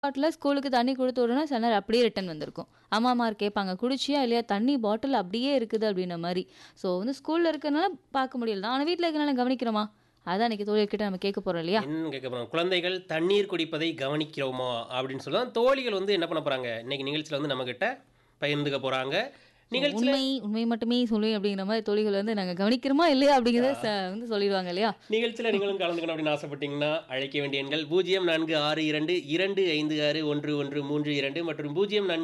பாட்டில ஸ்கூலுக்கு தண்ணி குடுத்து விடணும். சில நேரம் அப்படியே ரிட்டர்ன் வந்திருக்கும். அம்மாமார் கேட்பாங்க, "குடிச்சியா இல்லையா? தண்ணி பாட்டில் அப்படியே இருக்குது." அப்படின்ன மாரி. ஸோ வந்து ஸ்கூல்ல இருக்கனால பார்க்க முடியல தான். ஆனா வீட்ல இருக்கனால கவனிக்கிறோமா? அதான் இன்னைக்கு தோழிகிட்ட நம்ம கேட்க போறோம் இல்லையா? என்னன்னு கேட்க போறோம். குழந்தைகள் தண்ணீர் குடிப்பதை கவனிக்கிறோமா? அப்படின்னு சொல்லி தான் தோழிகள் வந்து என்ன பண்ண போறாங்க? இன்னைக்கு நிகழ்ச்சியில வந்து நம்மகிட்ட பகிர்ந்துக்க போறாங்க. ஸோ நிகழ்ச்சியில உண்மை உண்மை மட்டுமே சொல்லுவேன் அப்படிங்கிற மாரி தோழிகள் வந்து நாங்க கவனிக்கிறோமா இல்லையா அப்படிங்கிறத வந்து சொல்லிருவாங்க இல்லையா? நிகழ்ச்சியில நீங்களும் கலந்துக்கணும் அப்படின்னு ஆசைப்பட்டீங்கன்னா அழைக்க வேண்டிய எண்கள் 0462256113 மற்றும்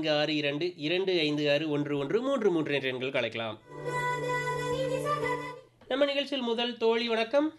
0462256133 என்ற எண்களுக்கு அழைக்கலாம். நம்ம நிகழ்ச்சியில் முதல் தோழி வணக்கம்.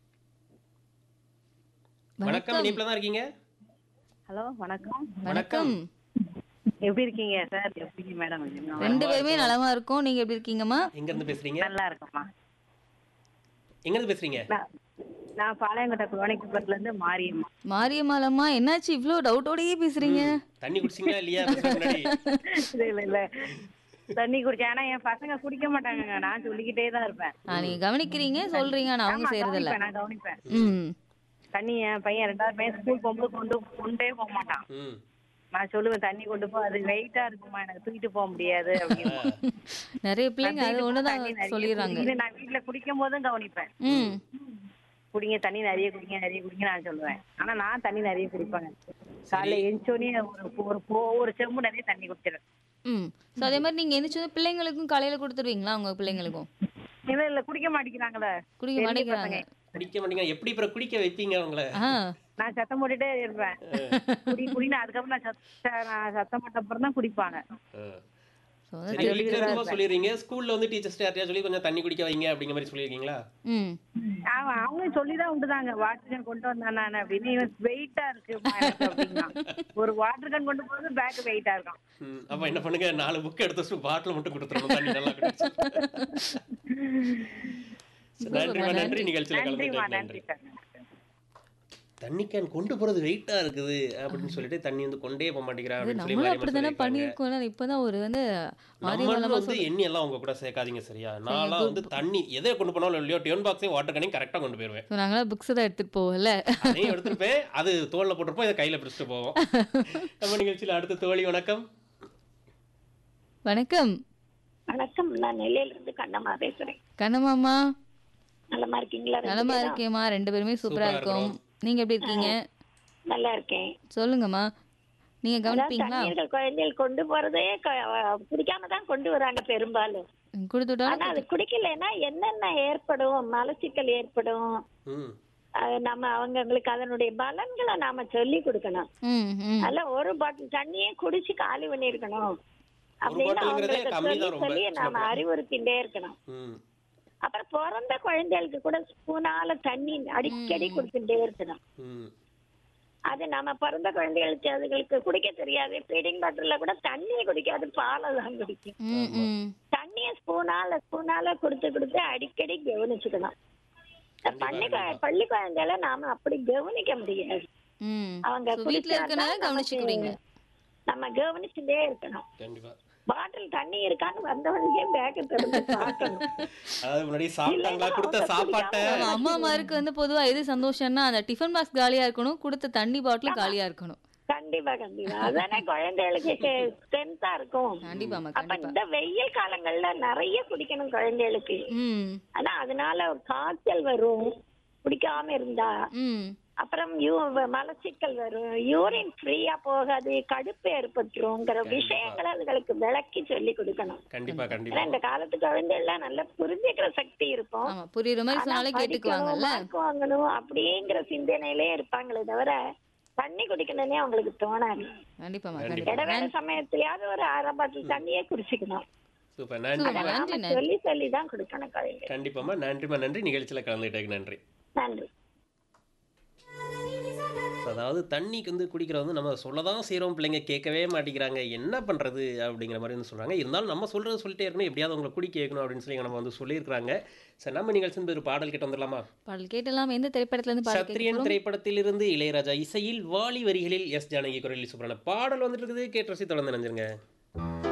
வணக்கம், வணக்கம். இணைப்புல தான் இருக்கீங்க. ஹலோ வணக்கம். வணக்கம். எப்படி இருக்கீங்க சார்? எப்படி மேடம்? 2 பேருமே நலமா இருக்கோம். நீங்க எப்படி இருக்கீங்கம்மா? எங்க இருந்து பேசுறீங்க? நல்லா இருக்கோம்மா. எங்க இருந்து பேசுறீங்க? நான் பாளையங்கோட்டை குரோனிக்குப்பத்துல இருந்து மாரியம்மா. மாரியம்மாளம்மா என்னாச்சு இவ்ளோ டவுட்டோடயே பேசுறீங்க? தண்ணி குடிச்சீங்களா இல்லையா பேசுறதுக்கு முன்னாடி? இல்ல தண்ணி குடிச்சேன். ஆனா என் பசங்க குடிக்க மாட்டாங்க. நான் சொல்லிக்கிட்டே தான் இருப்பேன். நீங்க கவனிக்கிறீங்க, சொல்றீங்க. ஆனா அவங்க ஆமா, செய்யறதில்ல. நான் கவனிப்பேன். ம். தண்ணி என் பையன் 2வது பையன் ஸ்கூல் போகும்போது கொண்டே போக மாட்டான். ம். நான் சொல்லுவேன், தண்ணி கொண்டு போ, அது வெயிட்டா இருக்குமா, எனக்கு தூக்கிட்டு போக முடியாது அப்படின்னு. நிறைய பிள்ளைங்க அது ஒண்ணுதான் தண்ணி நிறைய சொல்லிடுறாங்க. குடிங்க. நான் வீட்டுல குடிக்கும் போதும் கவனிப்பேன். ம். குடிங்க, தண்ணி நிறைய குடிங்க, நிறைய குடிங்க நான் சொல்லுவேன். ஆனா நான் தண்ணி நிறைய குடிப்பேங்க. காலைல எழுந்தோடனே ஒரு செம்பு நிறைய தண்ணி குடிச்சிடுறேன். ம். சோ அதே மாதிரி நீங்க எந்திரிச்சதும் பிள்ளைங்களுக்கும் காலையில கொடுத்துருவீங்களா உங்க பிள்ளைங்களுக்கும்? இல்ல குடிக்க மாட்டேங்கிறாங்களே. குடிக்க பெரிய மாட்டேங்கிறாங்க. பசங்க. குடிக்க மாட்டீங்க. எப்படி அப்புறம் குடிக்க வைப்பீங்க அவங்கள? ஆ. நான் சத்தம் போட்டுட்டே இருப்பேன். குடின்னு அதுக்கப்புறம் நான் சத்தம் போட்ட அப்புறம் தான் குடிப்பாங்க. சோ வந்து சரி, வீட்ல இருக்கும்போது சொல்லிடுறீங்க. ஸ்கூல்ல வந்து டீச்சர்ஸ் யார்ட்டையா சொல்லி கொஞ்சம் தண்ணி குடிக்க வைங்க அப்படிங்கிற மாதிரி சொல்லியிருக்கீங்களா? ம். அவங்க சொல்லிதான் உண்டுதாங்க, வாட்டர் கேன் கொண்டு வந்தான் நான் அப்படின்னு. இவன் வெயிட்டா இருக்கு அப்படின்னா ஒரு வாட்டர் கேன் கொண்டு போறது பேக் வெயிட்டா இருக்கும். அப்ப என்ன பண்ணுங்க, 4 புக் எடுத்து வச்சு பாட்டில் மட்டும் கொடுத்துடணும் தண்ணி நல்லா குடிச்சு. நன்றிமா, நன்றி. நிகழ்ச்சியில நன்றிமா, கலந்துக்கிட்டதுக்கு நன்றி நன்றி. சார். தண்ணி கேன் கொண்டு போறது வெயிட்டா இருக்குது அப்படின்னு சொல்லிட்டு தண்ணி வந்து கொண்டே போக மாட்டேங்கிறா அது அப்படின்னு சொல்லி நம்மளும் மாரியம்மா அப்படித்தானே சொல்லியிருக்காங்க. பண்ணியிருக்கோம். இப்பதான் ஒரு வந்து நம்மளும் மாரியம்மாளம்மா வந்து எண்ணி எல்லாம் உங்க கூட சேர்க்காதீங்க சரியா? நான்லாம் good. வந்து தண்ணி எதை கொண்டு போனாலும் இல்லையோ டியூன் பாக்ஸையும் வாட்டர் கேனையும் கரெக்டா கொண்டு போயிருவேன். ஸோ நாங்களாம் புக்ஸ் தான் எடுத்துட்டு போவோம்ல. அதையும் எடுத்துருப்பேன். அது தோல்ல போட்டிருப்போம், இதை கையில பிடிச்சிட்டு போவோம். நம்ம நிகழ்ச்சியில அடுத்த தோழி வணக்கம். வணக்கம். வணக்கம். நான் நெல்லையில இருந்து கண்ணம்மா பேசுறேன். கண்ணம்மாம்மா நலமா இருக்கீங்களா? நலமா இருக்கேம்மா. 2 பேருமே சூப்பரா சூப்பரா இருக்கோம். இருக்கிறோம். நீங்க எப்படி இருக்கீங்க? நல்லா இருக்கேன். சொல்லுங்கம்மா. நீங்க அதான் கவனிப்பீங்களா? தண்ணீர்கள் குழந்தைகள் கொண்டு போறதே குடிக்காம தான் கொண்டு வராங்க பெரும்பாலும். ஆனா கொடுத்துட்டாலும் அது குடிக்கலைன்னா என்னென்ன ஏற்படும், மலச்சிக்கல் ஏற்படும். ம். நம்ம அவங்களுக்கு அதனுடைய பலன்களை நாம சொல்லி கொடுக்கணும். ம். ம். அல்ல ஒரு பாட்டில் தண்ணியே குடிச்சு காலி பண்ணிருக்கணும் அப்படின்னு பாட்டிலுங்கிறதே அவங்களுக்கு கம்மி சொல்லி தான் ரொம்ப சொல்லி நாம சொல்லப்போனா. அறிவுறுத்திட்டே இருக்கணும். ம். அப்புறம் பிறந்த குழந்தைகளுக்கு கூட ஸ்பூனால தண்ணி அடிக்கடி கொடுத்துட்டே இருக்கணும். ம். அது நம்ம பிறந்த குழந்தைகளுக்கு அதுகளுக்கு குடிக்க தெரியாது. ஃபீடிங் பாட்டில்ல கூட தண்ணியை குடிக்காது, பாலை தான் குடிக்கும். ம். ம். தண்ணியை ஸ்பூனால கொடுத்து அடிக்கடி கவனிச்சுக்கணும். பள்ளி குழந்தைகளை நாம அப்படி கவனிக்க முடியாது. ம். அவங்க So வீட்ல இருக்கனால குடிச்சாதான் கவனிச்சுக்குவீங்க. நம்ம கவனிச்சுட்டே இருக்கணும். கண்டிப்பா. பாட்டில் தண்ணி இருக்கான்னு வந்தவனே பேக்க திறந்து பார்க்கணும். அதாவது முன்னாடி சாப்பிட்டாங்களா, கொடுத்த சாப்பாட்டை ஆமா, அம்மாமாருக்கு வந்து பொதுவா எது சந்தோஷம்னா அந்த டிஃபன் பாக்ஸ் காலியா இருக்கணும், கொடுத்த தண்ணி பாட்டிலும் காலியா இருக்கணும். கண்டிப்பா அதானே குழந்தைகளுக்கு ஸ்ட்ரென்த்தா இருக்கும். கண்டிப்பாம்மா, அப்ப கண்டிப்பா. இந்த வெயில் காலங்கள்ல நிறைய குடிக்கணும் குழந்தைகளுக்கு. ம். ஆனா அதனால காய்ச்சல் வரும் குடிக்காம இருந்தா. ம். அப்புறம் மலச்சிக்கல் வரும், யூரின் ஃப்ரீயா போகாது, கடுப்பு ஏற்பட்டுருங்கிற விஷயங்களை அதுகளுக்கு விளக்கி சொல்லி கொடுக்கணும். கண்டிப்பா ஏன்னா கண்டிப்பா. இந்த காலத்து குழந்தைகள்லாம் நல்லா புரிஞ்சுக்கிற சக்தி இருக்கும். ஆமா, புரியுற மாதிரி ஆனா சொன்னாலே படிக்கணும், கேட்டுக்குவாங்கல்ல. மார்க் வாங்கணும் அப்படிங்கிற சிந்தனையிலே இருப்பாங்களே தவிர தண்ணி குடிக்கணும்னே அவங்களுக்கு தோணாது. கண்டிப்பாம்மா, கண்டிப்பா. கண்டிப்பா. இடைவேளை சமயத்திலயாவது ஒரு 1/2 பாட்டில் தண்ணியே குடிச்சுக்கணும். சூப்பர். சூப்பர். நன்றிமா. நாம நன்றி, நன்றி. சொல்லி தான் கொடுக்கணும் குழந்தை. கண்டிப்பாமா. நன்றிமா, நன்றி. நிகழ்ச்சியில கலந்துக்கிட்டதுக்கு நன்றி. நன்றி. அதாவது தண்ணிக்கு வந்து குடிக்கிறது வந்து நம்ம சொல்லதான் செய்கிறோம், பிள்ளைங்க கேட்கவே மாட்டேங்கிறாங்க, என்ன பண்ணுறது அப்படிங்கிற மாதிரி வந்து சொல்கிறாங்க. இருந்தாலும் நம்ம சொல்கிறது சொல்லிட்டே இருக்கணும், எப்படியாவது அவங்களை குடிக்க வைக்கணும் அப்படின்னு சொல்லி நம்ம வந்து சொல்லியிருக்கிறாங்க. சரி, நம்ம நிகழ்ச்சி ஒரு பாடல் கேட்டு வந்துடலாமா? பாடல் கேட்டலாம். எந்த திரைப்படத்துல இருந்து பாடல் சத்திரியன் கேட்கிறோம்? திரைப்படத்திலிருந்து இளையராஜா இசையில் வாலி வரிகளில் எஸ் ஜானகி குரலில் சூப்பரான பாடல் வந்துட்டு இருக்குது. கேட்டு ரசி தொடர்ந்து நினைஞ்சிருங்க.